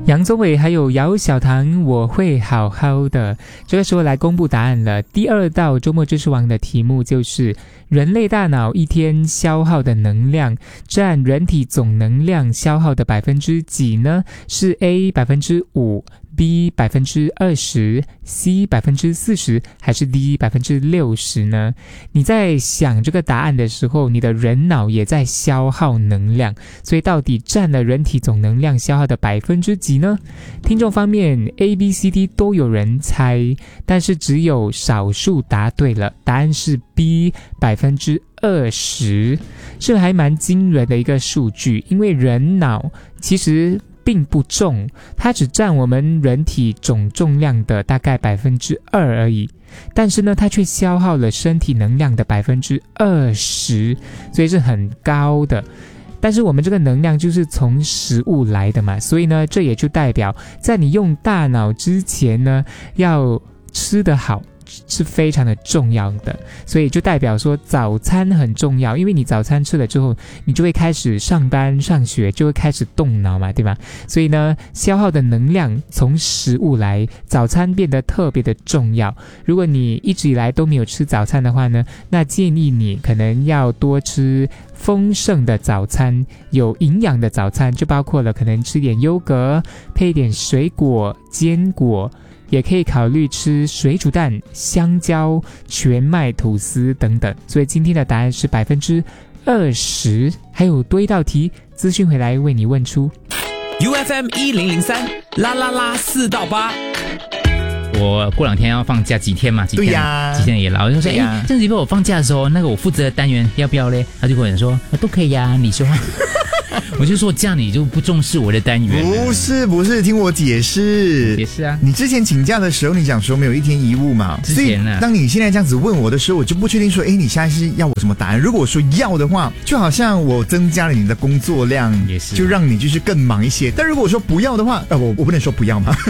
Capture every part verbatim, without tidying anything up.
杨宗纬还有姚小棠，我会好好的。这个时候来公布答案了。第二道周末知识王的题目就是人类大脑一天消耗的能量占人体总能量消耗的百分之几呢？是 A 百分之五，B 百分之二十，C 百分之四十，还是 D 百分之六十呢？你在想这个答案的时候，你的人脑也在消耗能量，所以到底占了人体总能量消耗的百分之几呢？听众方面 A、B、C、D 都有人猜，但是只有少数答对了，答案是 B 百分之二十，是还蛮惊人的一个数据，因为人脑其实并不重，它只占我们人体总重量的大概百分之二而已，但是呢，它却消耗了身体能量的百分之二十，所以是很高的。但是我们这个能量就是从食物来的嘛，所以呢，这也就代表在你用大脑之前呢，要吃得好是非常的重要的，所以就代表说早餐很重要，因为你早餐吃了之后，你就会开始上班上学，就会开始动脑嘛，对吧？所以呢，消耗的能量从食物来，早餐变得特别的重要。如果你一直以来都没有吃早餐的话呢，那建议你可能要多吃丰盛的早餐，有营养的早餐，就包括了可能吃点优格，配一点水果、坚果，也可以考虑吃水煮蛋、香蕉、全麦吐司等等。所以今天的答案是百分之二十。还有多一道题，资讯回来为你问出。 U F M 一零零三啦啦啦四到八。 我过两天要放假几天嘛？几天？ 对呀， 几天也老就说，哎，这礼拜我放假的时候，那个我负责的单元要不要嘞？他就跟我说，啊，都可以呀，你说。我就说这样你就不重视我的单元。 不是不是，听我解释。 解释啊！ 你之前请假的时候，你讲说没有一天一物嘛？ 之前啊， 当你现在这样子问我的时候，我就不确定说，哎，你现在是要我什么答案？如果说要的话，就好像我增加了你的工作量， 也是， 就让你就是更忙一些。但如果说不要的话，呃，我我不能说不要嘛。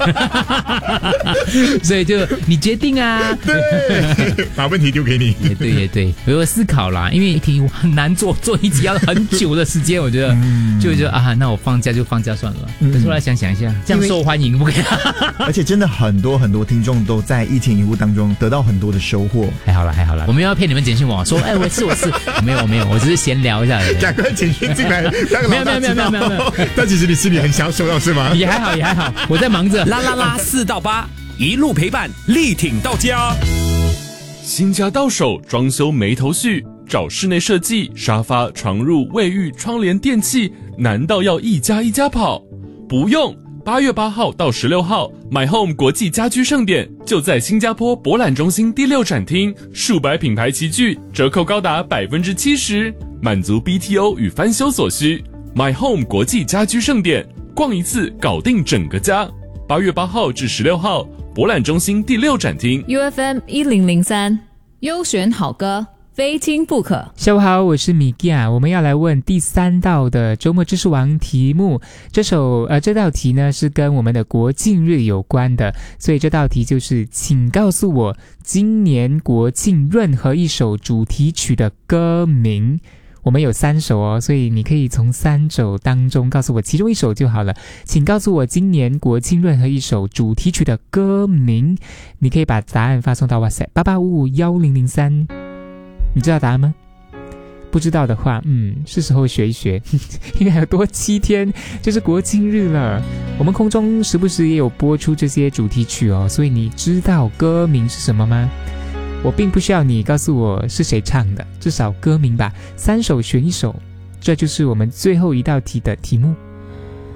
所以就你决定啊。 对，把问题丢给你。 也对也对，我有思考啦，因为一题很难做，做一集要很久的时间，我觉得。嗯、就觉得啊，那我放假就放假算了。嗯、可是后来想想一下，这样受欢迎不可以？ 而且真的很多很多听众都在一天一物当中得到很多的收获。 还好啦，还好啦，我没有要骗你们简讯我说，哎，我是我是，没有没有，我只是闲聊一下而已。 赶快简讯进来，让没有没有没有没有没有没有。 但其实你心里很想收到是吗？ 也还好也还好，我在忙着。 啦啦啦四到八，一路陪伴，力挺到家。 新家到手，装修没头绪。找室内设计，沙发、床褥、卫浴、窗帘、电器，难道要一家一家跑？不用，八月八号到十六号 ，My Home 国际家居盛典就在新加坡博览中心第六展厅，数百品牌齐聚，折扣高达百分之七十，满足 B T O 与翻修所需。My Home 国际家居盛典，逛一次搞定整个家。八月八号至十六号，博览中心第六展厅。 U F M 一零零三，优选好歌。非听不可。 下午好，我是米亚，我们要来问第三道的周末知识王题目。这首呃这道题呢是跟我们的国庆日有关的，所以这道题就是请告诉我今年国庆任何一首主题曲的歌名。我们有三首哦，所以你可以从三首当中告诉我其中一首就好了。请告诉我今年国庆任何一首主题曲的歌名。你可以把答案发送到 WhatsApp 八八五五一零零三。你知道答案吗？不知道的话，嗯，是时候学一学，因为还有多七天就是国庆日了。我们空中时不时也有播出这些主题曲哦，所以你知道歌名是什么吗？我并不需要你告诉我是谁唱的，至少歌名吧，三首选一首，这就是我们最后一道题的题目。